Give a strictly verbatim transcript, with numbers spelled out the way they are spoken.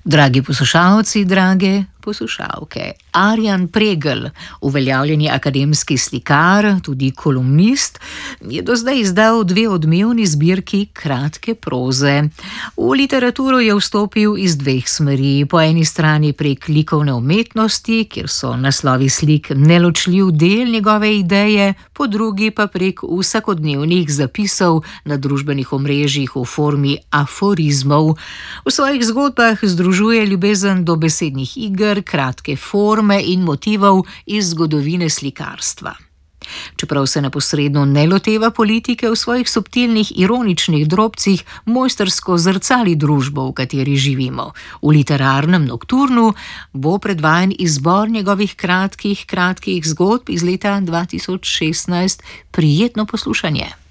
Dragi poslušalci, drage poslušalke, Arjan Pregl, uveljavljeni akademski slikar, tudi kolumnist, je do zdaj izdal dve odmevni zbirki kratke proze. V literaturo je vstopil iz dveh smeri, po eni strani prek likovne umetnosti, kjer so naslovi slik neločljiv del njegove ideje, po drugi pa prek vsakodnevnih zapisov na družbenih omrežjih v formi aforizmov. V svojih zgodbah združuje ljubezen do besednih iger, kratke forme in motivov iz zgodovine slikarstva. Čeprav se neposredno ne loteva politike, v svojih subtilnih ironičnih drobcih mojstrsko zrcali družbo, v kateri živimo. V literarnem Nokturnu bo predvajan izbor njegovih kratkih, kratkih zgodb iz leta dva tisoč šestnajst. Prijetno poslušanje.